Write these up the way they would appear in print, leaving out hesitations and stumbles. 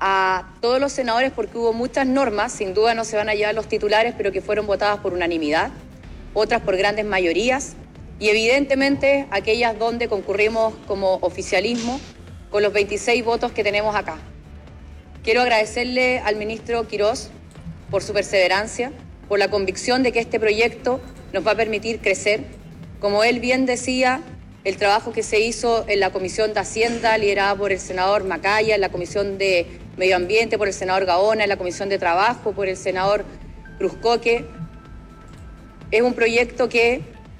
a todos los senadores porque hubo muchas normas, sin duda no se van a llevar los titulares, pero que fueron votadas por unanimidad, otras por grandes mayorías y evidentemente aquellas donde concurrimos como oficialismo con los 26 votos que tenemos acá. Quiero agradecerle al ministro Quirós por su perseverancia, por la convicción de que este proyecto nos va a permitir crecer. Como él bien decía, el trabajo que se hizo en la Comisión de Hacienda, liderada por el senador Macaya, en la Comisión de Medio Ambiente por el senador Gaona, en la Comisión de Trabajo por el senador Cruzcoque, es un proyecto que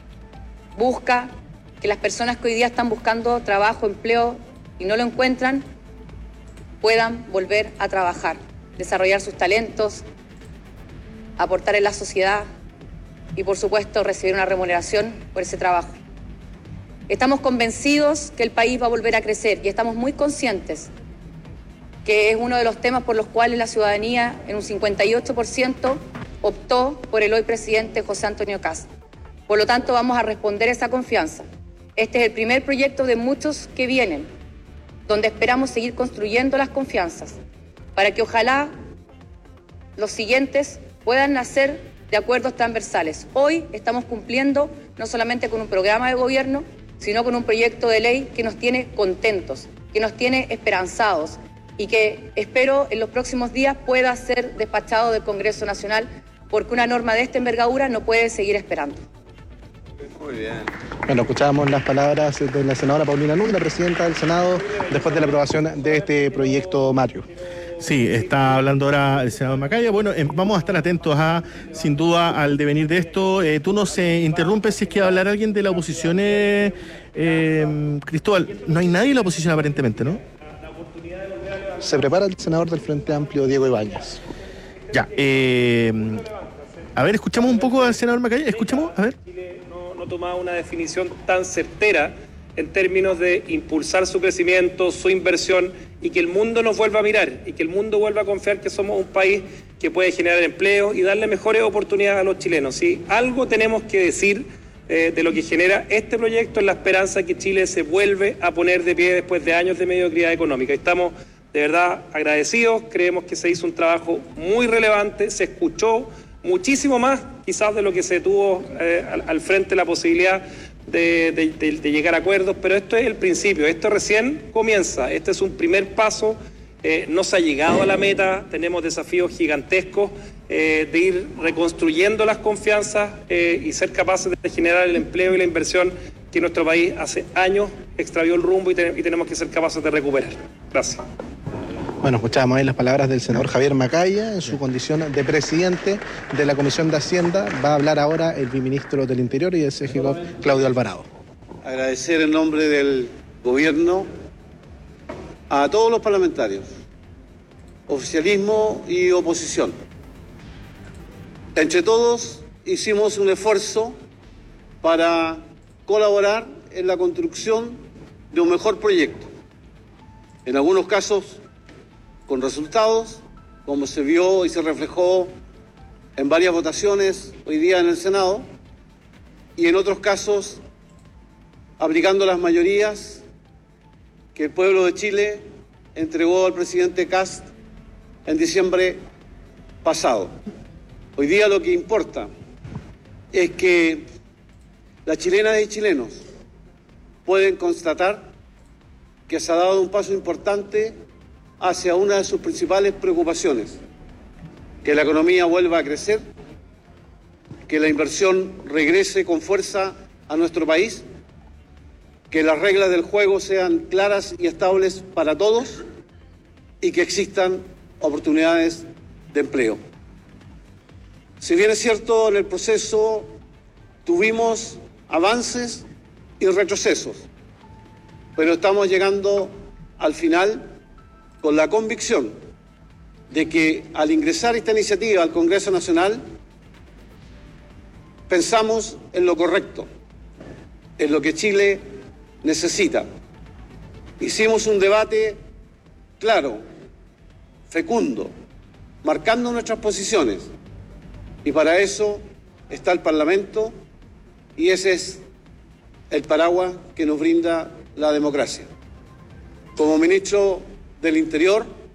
busca que las personas que hoy día están buscando trabajo, empleo y no lo encuentran, puedan volver a trabajar, desarrollar sus talentos, aportar en la sociedad y, por supuesto, recibir una remuneración por ese trabajo. Estamos convencidos que el país va a volver a crecer y estamos muy conscientes que es uno de los temas por los cuales la ciudadanía, en un 58%, optó por el hoy presidente José Antonio Kast. Por lo tanto, vamos a responder esa confianza. Este es el primer proyecto de muchos que vienen, donde esperamos seguir construyendo las confianzas, para que ojalá los siguientes puedan nacer de acuerdos transversales. Hoy estamos cumpliendo no solamente con un programa de gobierno, sino con un proyecto de ley que nos tiene contentos, que nos tiene esperanzados y que espero en los próximos días pueda ser despachado del Congreso Nacional, porque una norma de esta envergadura no puede seguir esperando. Muy bien. Bueno, escuchábamos las palabras de la senadora Paulina Núñez, la presidenta del Senado, después de la aprobación de este proyecto, Mario. Sí, está hablando ahora el senador Macaya. Bueno, vamos a estar atentos sin duda, al devenir de esto. Tú nos interrumpes si es que va a hablar alguien de la oposición, Cristóbal. No hay nadie en la oposición aparentemente, ¿no? Se prepara el senador del Frente Amplio, Diego Ibáñez. Ya, a ver, escuchamos un poco al senador Macaya. Escuchamos, a ver. No tomaba una definición tan certera en términos de impulsar su crecimiento, su inversión y que el mundo nos vuelva a mirar y que el mundo vuelva a confiar que somos un país que puede generar empleo y darle mejores oportunidades a los chilenos. Si algo tenemos que decir de lo que genera este proyecto es la esperanza que Chile se vuelve a poner de pie después de años de mediocridad económica. Estamos de verdad agradecidos, creemos que se hizo un trabajo muy relevante, se escuchó muchísimo más quizás de lo que se tuvo al frente la posibilidad de llegar a acuerdos, pero esto es el principio, esto recién comienza, este es un primer paso, no se ha llegado a la meta, tenemos desafíos gigantescos de ir reconstruyendo las confianzas y ser capaces de generar el empleo y la inversión que nuestro país hace años extravió el rumbo y tenemos que ser capaces de recuperar. Gracias. Bueno, escuchábamos ahí las palabras del senador Javier Macaya en su condición de presidente de la Comisión de Hacienda. Va a hablar ahora el viceministro del Interior y el CGCOP, Claudio Alvarado. Agradecer en nombre del gobierno a todos los parlamentarios, oficialismo y oposición. Entre todos hicimos un esfuerzo para colaborar en la construcción de un mejor proyecto. En algunos casos con resultados, como se vio y se reflejó en varias votaciones hoy día en el Senado, y en otros casos aplicando las mayorías que el pueblo de Chile entregó al presidente Kast en diciembre pasado. Hoy día lo que importa es que las chilenas y chilenos pueden constatar que se ha dado un paso importante hacia una de sus principales preocupaciones, que la economía vuelva a crecer, que la inversión regrese con fuerza a nuestro país, que las reglas del juego sean claras y estables para todos y que existan oportunidades de empleo. Si bien es cierto, en el proceso tuvimos avances y retrocesos, pero estamos llegando al final con la convicción de que al ingresar esta iniciativa al Congreso Nacional pensamos en lo correcto, en lo que Chile necesita. Hicimos un debate claro, fecundo, marcando nuestras posiciones, y para eso está el Parlamento y ese es el paraguas que nos brinda la democracia. Como ministro del Interior,